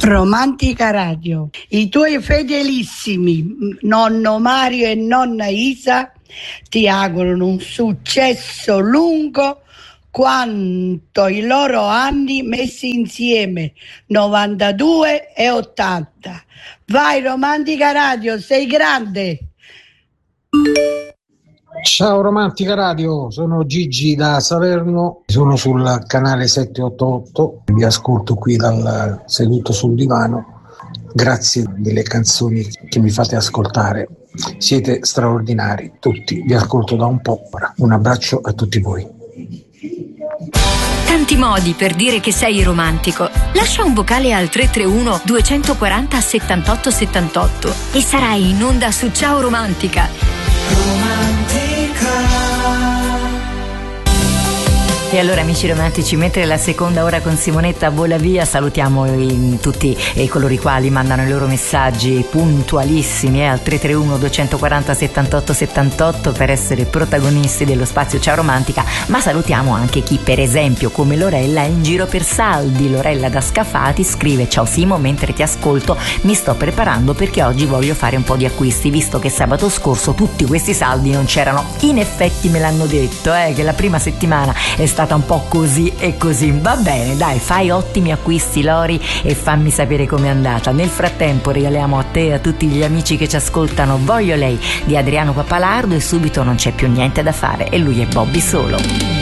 Romantica Radio, i tuoi fedelissimi nonno Mario e nonna Isa ti augurano un successo lungo quanto i loro anni messi insieme, 92 e 80. Vai Romantica Radio, sei grande! Ciao Romantica Radio, sono Gigi da Salerno, sono sul canale 788, vi ascolto qui seduto sul divano, grazie delle canzoni che mi fate ascoltare, siete straordinari tutti, vi ascolto da un po', un abbraccio a tutti voi. Tanti modi per dire che sei romantico. Lascia un vocale al 331 240 78 78 e sarai in onda su Ciao Romantica. E allora amici romantici, mentre la seconda ora con Simonetta vola via, salutiamo tutti coloro i quali mandano i loro messaggi puntualissimi al 331 240 78 78 per essere protagonisti dello spazio Ciao Romantica, ma salutiamo anche chi per esempio come Lorella è in giro per saldi. Lorella da Scafati scrive: ciao Simo, mentre ti ascolto mi sto preparando perché oggi voglio fare un po' di acquisti, visto che sabato scorso tutti questi saldi non c'erano. In effetti me l'hanno detto che la prima settimana è stata un po' così e così. Va bene, dai, fai ottimi acquisti Lori e fammi sapere com'è andata. Nel frattempo regaliamo a te e a tutti gli amici che ci ascoltano Voglio Lei di Adriano Papalardo e subito Non c'è più niente da fare e lui è Bobby Solo.